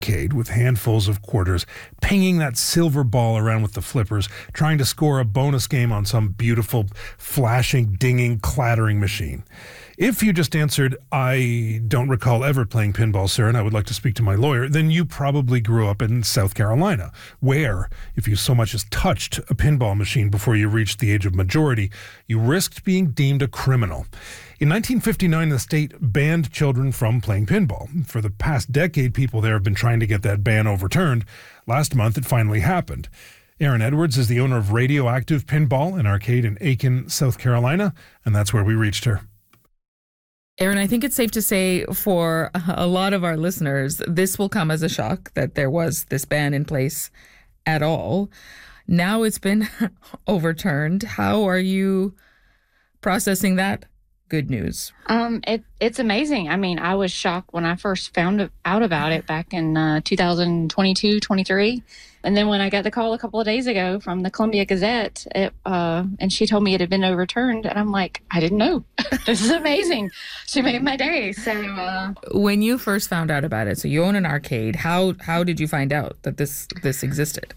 arcade with handfuls of quarters, pinging that silver ball around with the flippers, trying to score a bonus game on some beautiful, flashing, dinging, clattering machine. If you just answered, "I don't recall ever playing pinball, sir, and I would like to speak to my lawyer," then you probably grew up in South Carolina, where, if you so much as touched a pinball machine before you reached the age of majority, you risked being deemed a criminal. In 1959, the state banned children from playing pinball. For the past decade, people there have been trying to get that ban overturned. Last month, it finally happened. Erin Edwards is the owner of Radioactive Pinball, an arcade in Aiken, South Carolina, and that's where we reached her. Erin, I think it's safe to say for a lot of our listeners, this will come as a shock that there was this ban in place at all. Now it's been overturned. How are you processing that good news? It's amazing. I mean, I was shocked when I first found out about it back in 2022, 23. And then when I got the call a couple of days ago from the Columbia Gazette, and she told me it had been overturned, and I'm like, I didn't know. This is amazing. She made my day. So when you first found out about it, so you own an arcade, how did you find out that this existed?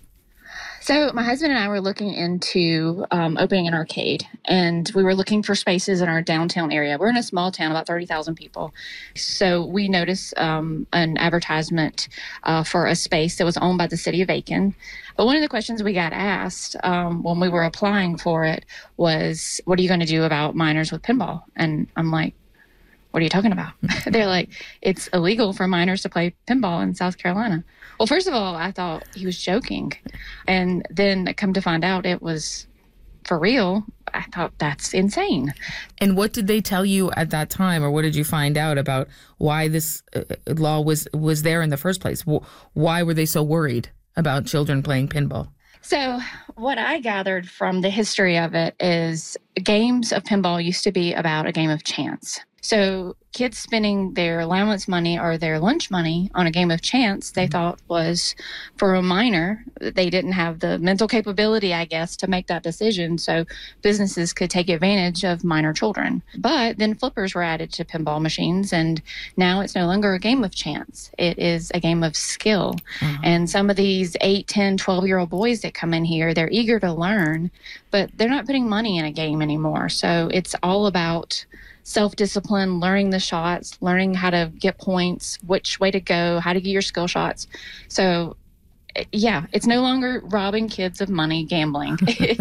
So my husband and I were looking into opening an arcade, and we were looking for spaces in our downtown area. We're in a small town, about 30,000 people. So we noticed an advertisement for a space that was owned by the city of Aiken. But one of the questions we got asked when we were applying for it was, what are you going to do about minors with pinball? And I'm like, what are you talking about? They're like, it's illegal for minors to play pinball in South Carolina. Well, first of all, I thought he was joking. And then come to find out it was for real. I thought, that's insane. And what did they tell you at that time, or what did you find out about why this law was there in the first place? Why were they so worried about children playing pinball? So what I gathered from the history of it is games of pinball used to be about a game of chance. So kids spending their allowance money or their lunch money on a game of chance, they thought was for a minor. They didn't have the mental capability, I guess, to make that decision. So businesses could take advantage of minor children. But then flippers were added to pinball machines, and now it's no longer a game of chance. It is a game of skill. And some of these 8, 10, 12-year-old boys that come in here, they're eager to learn, but they're not putting money in a game anymore. So it's all about self-discipline, learning the shots, learning how to get points, which way to go, how to get your skill shots. So, yeah, it's no longer robbing kids of money, gambling.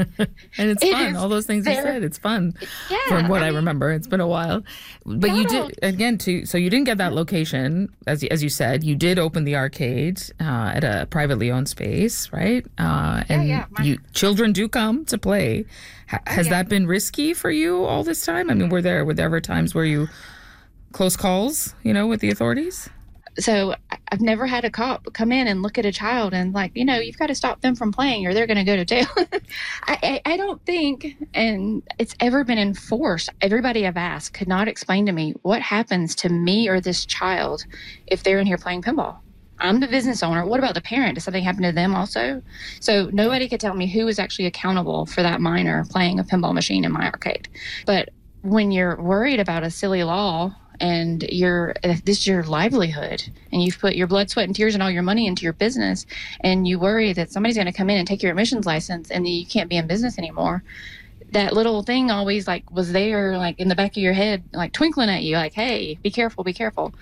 And it's fun. All those things you said, it's fun. Yeah, from what I remember, it's been a while. But you did, again, so you didn't get that location, as you said. You did open the arcade at a privately owned space, right? Children do come to play. Has that been risky for you all this time? I mean, were there ever times where you close calls, with the authorities? So I've never had a cop come in and look at a child and like, you've got to stop them from playing or they're going to go to jail. I don't think, and it's ever been enforced. Everybody I've asked could not explain to me what happens to me or this child if they're in here playing pinball. I'm the business owner. What about the parent? Does something happen to them also? So nobody could tell me who is actually accountable for that minor playing a pinball machine in my arcade. But when you're worried about a silly law and this is your livelihood and you've put your blood, sweat, and tears and all your money into your business, and you worry that somebody's going to come in and take your admissions license and then you can't be in business anymore, that little thing always was there, in the back of your head, twinkling at you, hey, be careful, be careful.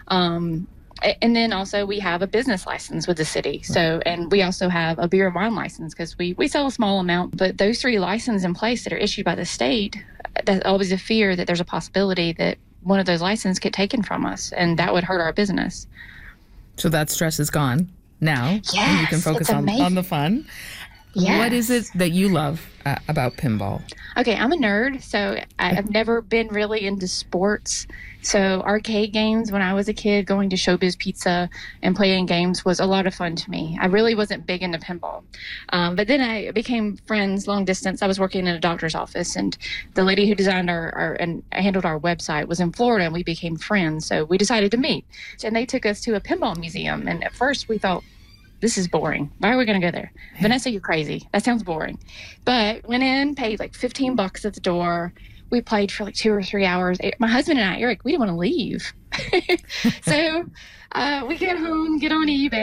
And then also we have a business license with the city. So, and we also have a beer and wine license because we sell a small amount. But those 3 licenses in place that are issued by the state, there's always a fear that there's a possibility that one of those licenses get taken from us, and that would hurt our business. So that stress is gone now. Yes, and you can focus on the fun. Yes. What is it that you love about pinball? Okay, I'm a nerd, so I've never been really into sports. So arcade games when I was a kid, going to Showbiz Pizza and playing games was a lot of fun to me. I really wasn't big into pinball. But then I became friends long distance. I was working in a doctor's office, and the lady who designed and handled our website was in Florida, and we became friends. So we decided to meet. And they took us to a pinball museum. And at first we thought, this is boring. Why are we going to go there? Vanessa, you're crazy. That sounds boring. But went in, paid $15 at the door. We played for 2 or 3 hours. My husband and I, Eric, we didn't want to leave. So we get home, get on eBay.